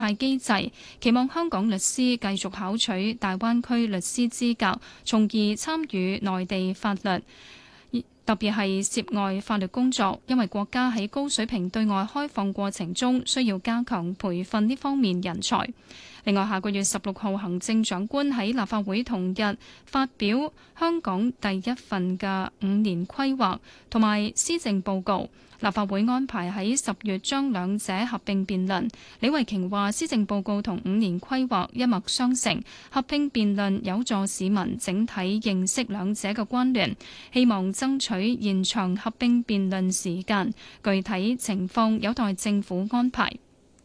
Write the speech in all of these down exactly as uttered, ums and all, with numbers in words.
派機制，期望香港律師繼續考取大灣區律師資格，從而參與內地法律，特別係涉外法律工作，因為國家喺高水平對外開放過程中，需要加強培訓呢方面人才。另外，下個月十六號，行政長官喺立法會同日發表香港第一份嘅五年規劃同埋施政報告。立法會安排喺十月將兩者合併辯論。李慧瓊話：施政報告同五年規劃一脈相承，合併辯論有助市民整體認識兩者嘅關聯。希望爭取延長合併辯論時間，具體情況有待政府安排。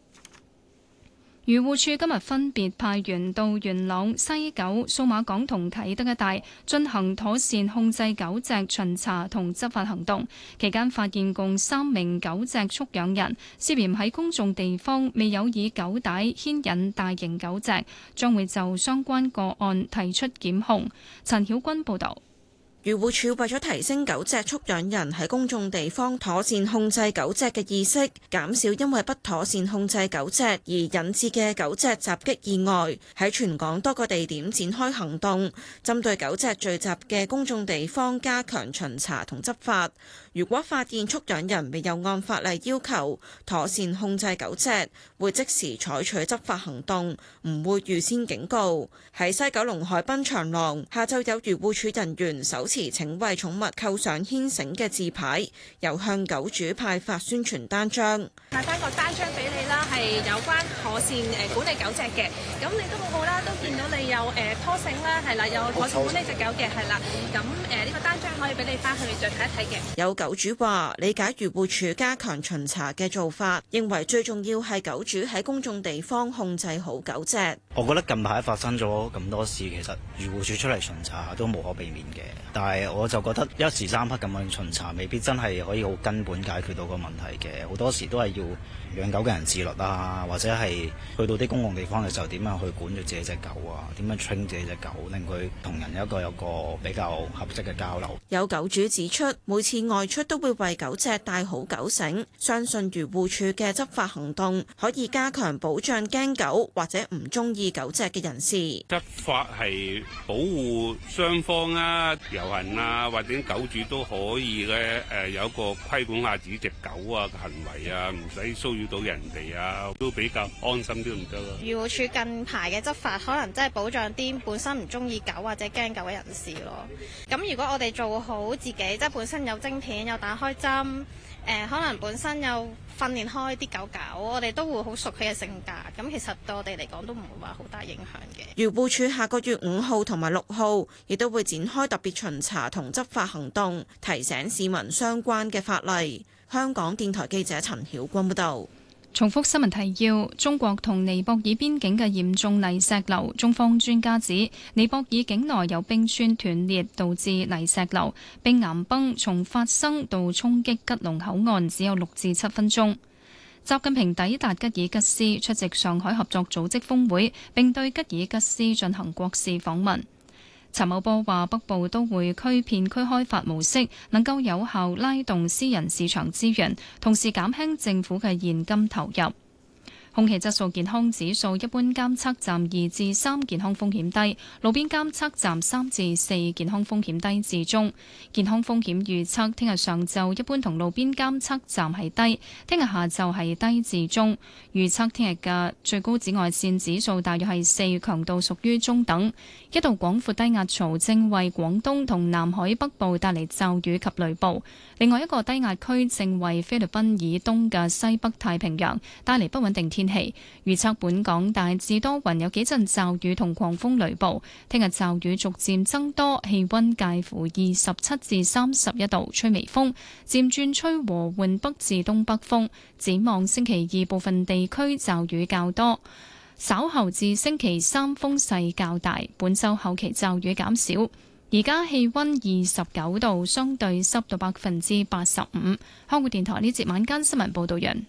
漁護署今日分別派員到元朗、西九、數碼港同啟德一帶進行妥善控制狗隻巡查同執法行動，期間發現共三名狗隻畜養人涉嫌喺公眾地方未有以狗帶牽引大型狗隻，將會就相關個案提出檢控。陳曉君報導。 漁護署為咗提升狗隻畜養人喺公眾地方妥善控制狗隻嘅意識，減少因為不妥善控制狗隻而引致嘅狗隻襲擊意外，喺全港多個地點展開行動，針對狗隻聚集嘅公眾地方加強巡查同執法。如果發現畜養人未有按法例要求妥善控制狗隻，會即時採取執法行動，唔會預先警告。喺西九龍海濱長廊，下晝有漁護署人員手持請為寵物扣上牽繩嘅字牌，又向狗主派發宣傳單張。 派翻個單張俾你啦，係有關妥善誒管理狗隻嘅。咁你都好好啦，都見到你有誒拖繩啦，係啦，有妥善管理隻狗嘅，係啦。咁誒呢個單張可以俾你翻去再睇一睇嘅。 有狗主話理解漁護署加強巡查嘅做法，認為最重要係狗主喺公眾地方控制好狗隻。 我覺得近排發生咗咁多事，其實漁護署出嚟巡查都無可避免嘅，但係我就覺得一時三刻咁樣巡查，未必真係可以好根本解決到個問題嘅。好多時都係要養狗嘅人自律啊，或者係去到啲公共地方嘅時候，點樣去管住自己隻狗啊？點樣 train 自己隻狗，令佢同人有一個有個比較合適嘅交流。 有狗主指出，每次外出都會為狗隻帶好狗繩，相信漁護署嘅執法行動可以加強保障驚狗或者唔中意狗隻嘅人士。 執法係保護雙方啊，遊行啊，或者狗主都可以咧，誒有一個規管下自己隻狗啊嘅行為啊，唔使騷擾到人哋啊，都比較安心啲唔得咯。 漁護署近排嘅執法可能真係保障啲本身唔中意狗或者驚狗嘅人士咯。咁如果我哋做好自己，即係本身有晶片、有打開針，誒、呃、可能本身有訓練開啲狗狗，我哋都會好熟佢嘅性格。咁其實對我哋嚟講都唔會話好大影響嘅。 漁護署下個月五號同埋六號亦都會展開特別巡查同執法行動，提醒市民相關嘅法例。香港電台記者陳曉君報道。 重複新聞提要：中國同尼泊爾邊境嘅嚴重泥石流，中方專家指尼泊爾境內有冰川斷裂，導致泥石流，冰岩崩從發生到衝擊吉隆口岸只有六至七分鐘。習近平抵達吉爾吉斯出席上海合作組織峰會，並對吉爾吉斯進行國事訪問。陳茂波話：北部都會區片區開發模式能夠有效拉動私人市場資源，同時減輕政府嘅現金投入。空氣質素健康指數一般監測站二至三，健康風險低；路邊監測站三至四，健康風險低至中。健康風險預測：聽日上晝一般同路邊監測站係低，聽日下晝係低至中。預測聽日嘅最高紫外線指數大約係四，強度屬於中等。一道廣闊低壓槽正為廣東同南海北部帶嚟驟雨及雷暴，另外一個低壓區正為菲律賓以東嘅西北太平洋帶嚟不穩定天氣。預測本港大致多雲，有幾陣驟雨同狂風雷暴。聽日驟雨逐漸增多，氣溫介乎二十七至三十一度，吹微風，漸轉吹和緩北至東北風。展望星期二部分地區驟雨較多，稍後至星期三風勢較大。本週後期驟雨減少。而家氣溫二十九度，相對濕度百分之八十五。香港電台呢節晚間新聞報道完。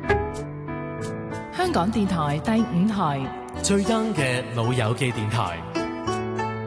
香港電台第五台最 young 嘅老友記電台。